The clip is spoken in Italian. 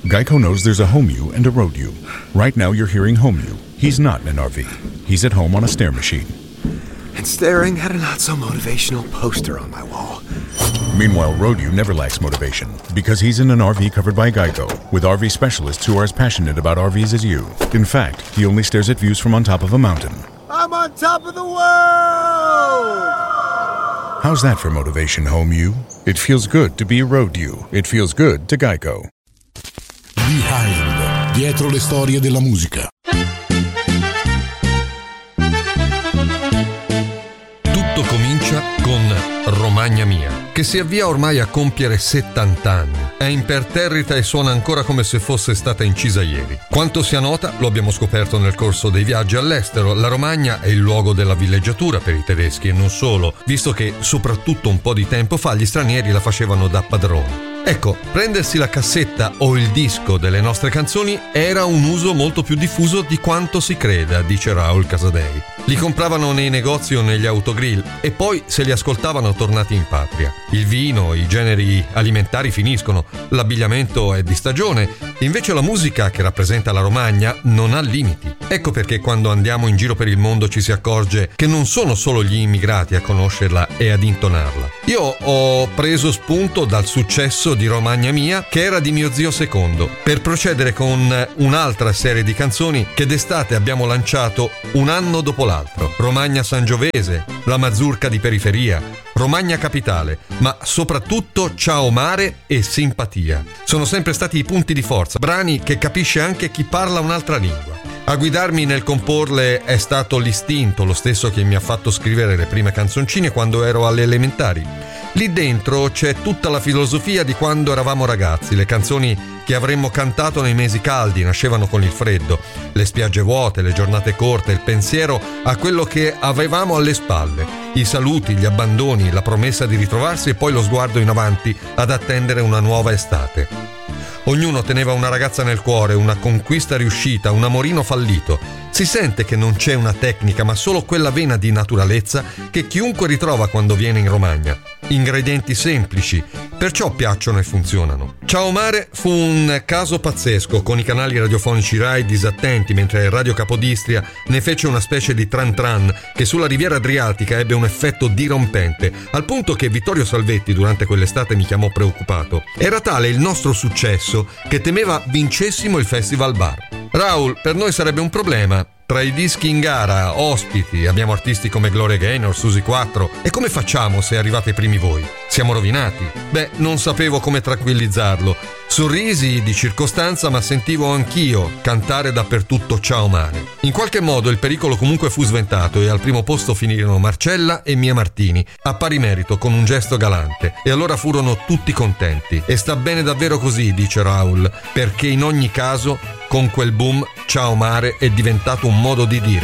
Geico knows there's a home you and a road you. Right now you're hearing home you. He's not in an RV. He's at home on a stair machine. And staring at a not-so-motivational poster on my wall. Meanwhile, road you never lacks motivation because he's in an RV covered by Geico with RV specialists who are as passionate about RVs as you. In fact, he only stares at views from on top of a mountain. I'm on top of the world! How's that for motivation, home you? It feels good to be road you. It feels good to Geico. Behind, dietro le storie della musica. Tutto comincia con Romagna Mia, che si avvia ormai a compiere 70 anni. È imperterrita e suona ancora come se fosse stata incisa ieri. Quanto sia nota lo abbiamo scoperto nel corso dei viaggi all'estero. La Romagna è il luogo della villeggiatura per i tedeschi e non solo, visto che soprattutto un po' di tempo fa gli stranieri la facevano da padroni. Ecco, prendersi la cassetta o il disco delle nostre canzoni era un uso molto più diffuso di quanto si creda, dice Raul Casadei. Li compravano nei negozi o negli autogrill e poi se li ascoltavano tornati in patria. Il vino, i generi alimentari finiscono, l'abbigliamento è di stagione, invece la musica che rappresenta la Romagna non ha limiti. Ecco perché quando andiamo in giro per il mondo ci si accorge che non sono solo gli immigrati a conoscerla e ad intonarla. Io ho preso spunto dal successo di Romagna Mia, che era di mio zio secondo, per procedere con un'altra serie di canzoni che d'estate abbiamo lanciato un anno dopo l'altro. Romagna Sangiovese, La Mazurka di Periferia, Romagna Capitale, ma soprattutto Ciao Mare e Simpatia. Sono sempre stati i punti di forza, brani che capisce anche chi parla un'altra lingua. A guidarmi nel comporle è stato l'istinto, lo stesso che mi ha fatto scrivere le prime canzoncine quando ero alle elementari. Lì dentro c'è tutta la filosofia di quando eravamo ragazzi. Le canzoni che avremmo cantato nei mesi caldi nascevano con il freddo, le spiagge vuote, le giornate corte, il pensiero a quello che avevamo alle spalle, i saluti, gli abbandoni, la promessa di ritrovarsi e poi lo sguardo in avanti ad attendere una nuova estate. Ognuno teneva una ragazza nel cuore, una conquista riuscita, un amorino fallito. Si sente che non c'è una tecnica, ma solo quella vena di naturalezza che chiunque ritrova quando viene in Romagna. Ingredienti semplici, perciò piacciono e funzionano. Ciao Mare fu un caso pazzesco, con i canali radiofonici Rai disattenti, mentre Radio Capodistria ne fece una specie di tran tran che sulla riviera adriatica ebbe un effetto dirompente, al punto che Vittorio Salvetti durante quell'estate mi chiamò preoccupato. Era tale il nostro successo che temeva vincessimo il Festival Bar. Raul, per noi sarebbe un problema. Tra i dischi in gara, ospiti, abbiamo artisti come Gloria Gaynor, Susi 4. E come facciamo se arrivate primi voi? Siamo rovinati? Beh, non sapevo come tranquillizzarlo. Sorrisi di circostanza, ma sentivo anch'io cantare dappertutto Ciao Mare. In qualche modo il pericolo comunque fu sventato e al primo posto finirono Marcella e Mia Martini, a pari merito, con un gesto galante. E allora furono tutti contenti. E sta bene davvero così, dice Raul, perché in ogni caso, con quel boom, Ciao Mare è diventato un modo di dire.